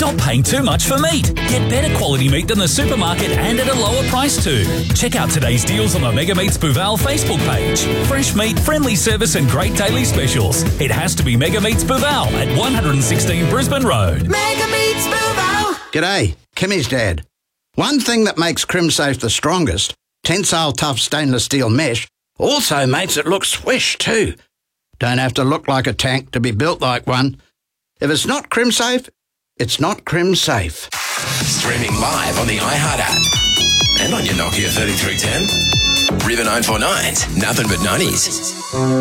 Stop paying too much for meat. Get better quality meat than the supermarket and at a lower price too. Check out today's deals on the Mega Meats Buval Facebook page. Fresh meat, friendly service and great daily specials. It has to be Mega Meats Buval at 116 Brisbane Road. Mega Meats Buval. G'day, Kimmy's dad. One thing that makes CrimSafe the strongest, tensile tough stainless steel mesh, also makes it look swish too. Don't have to look like a tank to be built like one. If it's not CrimSafe, it's not CrimSafe. Streaming live on the iHeart app and on your Nokia 3310. River 949's Nothing But 90s.